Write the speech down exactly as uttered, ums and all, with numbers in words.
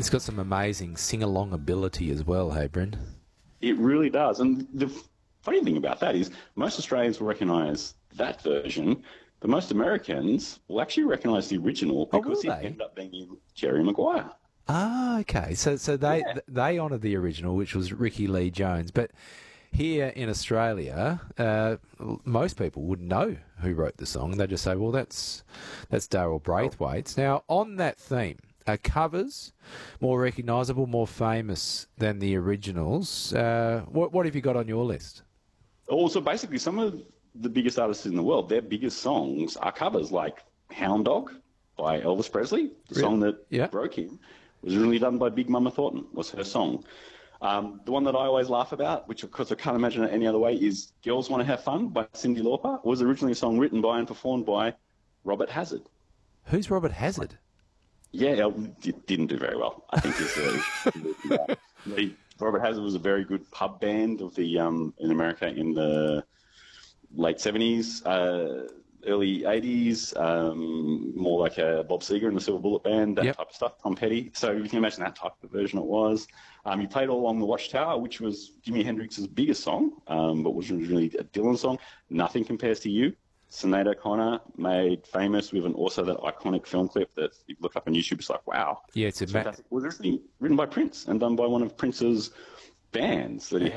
It's got some amazing sing-along ability as well, hey, Bryn? It really does. And the funny thing about that is most Australians will recognise that version, but most Americans will actually recognise the original Oh, because will it they? ended up being Jerry Maguire. Ah, okay. So so they Yeah. they honoured the original, which was Ricky Lee Jones. But here in Australia, uh, most people wouldn't know who wrote the song. They just say, well, that's that's Daryl Braithwaite's. Now, on that theme, are covers more recognisable, more famous than the originals? Uh, what, what have you got on your list? Also, basically, some of the biggest artists in the world, their biggest songs are covers, like Hound Dog by Elvis Presley, the Really? song that Yeah. broke him, was originally done by Big Mama Thornton, was her song. Um, the one that I always laugh about, which of course I can't imagine it any other way, is Girls Want to Have Fun by Cyndi Lauper. It was originally a song written by and performed by Robert Hazard. Who's Robert Hazard? Yeah, it didn't do very well, I think. Is uh, the, Robert Hazard was a very good pub band of the um, in America in the late seventies, uh, early eighties, um, more like a Bob Seger and the Silver Bullet Band, that Yep. type of stuff, Tom Petty. So you can imagine that type of version it was. Um, he played All Along the Watchtower, which was Jimi Hendrix's biggest song, um, but was really a Dylan song. Nothing Compares to You. Sinead O'Connor made famous with an also that iconic film clip that you look up on YouTube. It's like, wow. Yeah, it's a It's ma- fantastic. It was originally written by Prince and done by one of Prince's bands that he